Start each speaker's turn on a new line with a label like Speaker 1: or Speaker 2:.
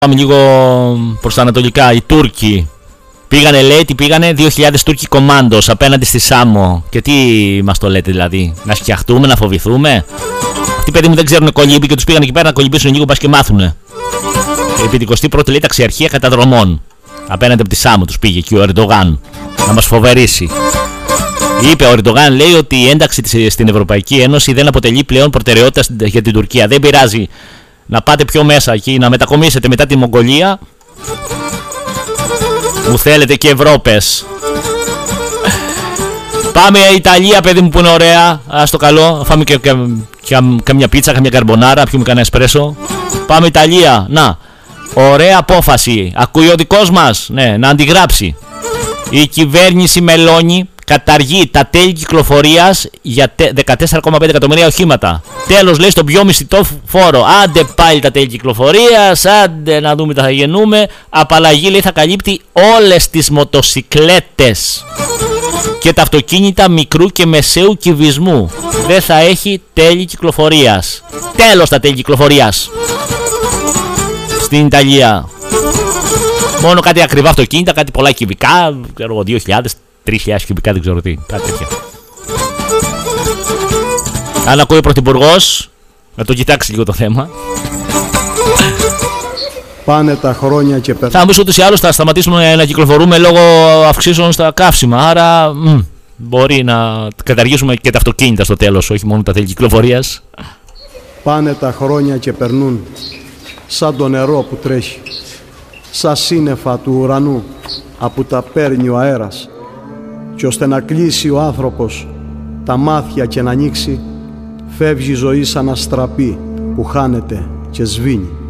Speaker 1: Πάμε λίγο προς τα ανατολικά. Οι Τούρκοι πήγανε, λέει, τι πήγανε, 2.000 Τούρκοι κομμάντος απέναντι στη Σάμο. Και τι μας το λέτε δηλαδή, να σκιαχτούμε, να φοβηθούμε? Αυτοί παιδί μου δεν ξέρουν κολύμπη και τους πήγαν εκεί πέρα να κολυμπήσουν λίγο, πας και μάθουνε. Επί 21η λέει ταξιαρχία καταδρομών. Απέναντι από τη Σάμο τους πήγε και ο Ερντογάν να μας φοβερήσει. Είπε ο Ερντογάν, λέει, ότι η ένταξη στην Ευρωπαϊκή Ένωση δεν αποτελεί πλέον προτεραιότητα για την Τουρκία. Δεν πειράζει να πάτε πιο μέσα εκεί, να μετακομίσετε μετά τη Μογγολία. Μου θέλετε και Ευρώπες. Πάμε Ιταλία, παιδί μου, που είναι ωραία. Ας το καλό, φάμε και καμιά πίτσα, καμιά καρμπονάρα, πιούμε κανένα εσπρέσο. Πάμε Ιταλία, να. Ωραία απόφαση. Ακούει ο δικός μας, ναι, να αντιγράψει. Η κυβέρνηση Μελώνη καταργεί τα τέλη κυκλοφορίας για 14,5 εκατομμύρια οχήματα. Τέλος, λέει, στον πιο μισθητό φόρο. Άντε πάλι τα τέλη κυκλοφορίας, άντε να δούμε τι θα γεννούμε. Απαλλαγή, λέει, θα καλύπτει όλες τις μοτοσικλέτες και τα αυτοκίνητα μικρού και μεσαίου κυβισμού. Δεν θα έχει τέλη κυκλοφορίας. Τέλος τα τέλη κυκλοφορίας στην Ιταλία. Μόνο κάτι ακριβά αυτοκίνητα, κάτι πολλά κυβικά, ξέρω, 2.000, 3.000 κυβικά, δεν ξέρω τι, κάτι τέτοια. Αν ακούει ο Πρωθυπουργός, να το κοιτάξει λίγο το θέμα.
Speaker 2: Πάνε τα χρόνια και περνάνε.
Speaker 1: Θα μου πεις ούτως ή άλλως θα σταματήσουμε να κυκλοφορούμε λόγω αυξήσεων στα καύσιμα, άρα μπορεί να καταργήσουμε και τα αυτοκίνητα στο τέλος, όχι μόνο τα τέλη κυκλοφορίας.
Speaker 2: Πάνε τα χρόνια και περνούν σαν το νερό που τρέχει, σαν σύννεφα του ουρανού που τα παίρνει ο αέρας, και ώστε να κλείσει ο άνθρωπος τα μάτια και να ανοίξει, φεύγει η ζωή σαν αστραπή που χάνεται και σβήνει.